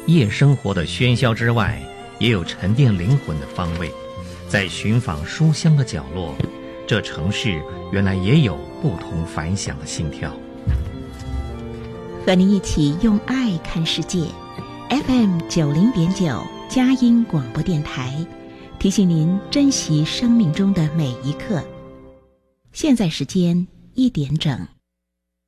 夜生活的喧嚣之外，也有沉淀灵魂的方位。在寻访书香的角落，这城市原来也有不同凡响的心跳。 和您一起用爱看世界。FM 90.9佳音广播电台，提醒您珍惜生命中的每一刻。现在时间1点整。